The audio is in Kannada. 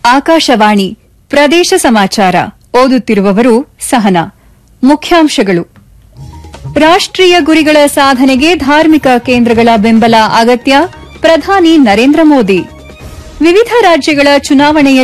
ಆಕಾಶವಾಣಿ ಪ್ರದೇಶ ಸಮಾಚಾರ ಓದುತ್ತಿರುವವರು ಸಹನಾ. ಮುಖ್ಯಾಂಶಗಳು. ರಾಷ್ಟ್ರೀಯ ಗುರಿಗಳ ಸಾಧನೆಗೆ ಧಾರ್ಮಿಕ ಕೇಂದ್ರಗಳ ಬೆಂಬಲ ಅಗತ್ಯ. ಪ್ರಧಾನಿ ನರೇಂದ್ರ ಮೋದಿ. ವಿವಿಧ ರಾಜ್ಯಗಳ ಚುನಾವಣೆಯಲ್ಲಿ